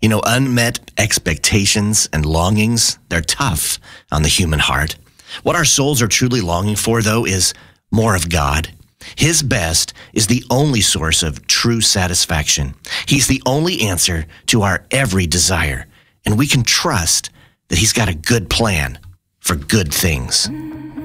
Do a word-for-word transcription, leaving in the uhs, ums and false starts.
You know, unmet expectations and longings, they're tough on the human heart. What our souls are truly longing for, though, is more of God. His best is the only source of true satisfaction. He's the only answer to our every desire, and we can trust that he's got a good plan for good things.